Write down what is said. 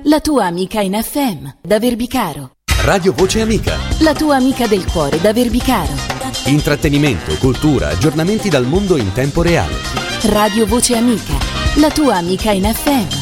la tua amica in FM da Verbicaro. Radio Voce Amica, la tua amica del cuore da Verbicaro. Intrattenimento, cultura, aggiornamenti dal mondo in tempo reale. Radio Voce Amica, la tua amica in FM.